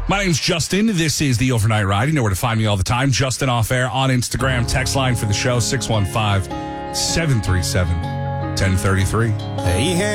My name's Justin. This is the Overnight Ride. You know where to find me all the time. Justin Off Air on Instagram. Text line for the show, 615-737-1033. Hey,